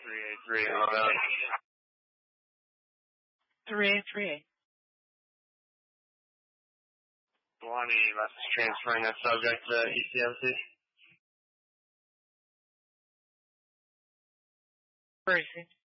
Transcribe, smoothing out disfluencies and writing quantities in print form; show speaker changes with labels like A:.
A: 383 on out.
B: 3838.
A: Blondie message transferring that subject to ECMC.
B: Where is he?